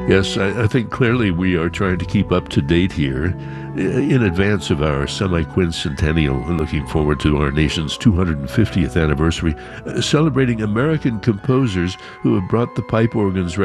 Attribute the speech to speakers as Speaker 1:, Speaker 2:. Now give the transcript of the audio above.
Speaker 1: Yes, I think clearly we are trying to keep up to date here in advance of our semi-quincentennial, looking forward to our nation's 250th anniversary, celebrating American composers who have brought the pipe organ's